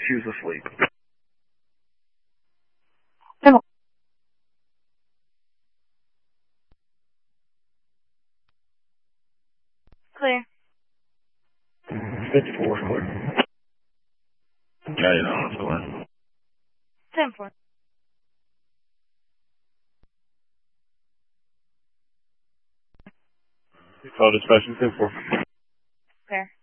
She's asleep. Clear. 54 clear. Yeah, you know, that's clear. 10-4. Call dispatch 10-4. Clear.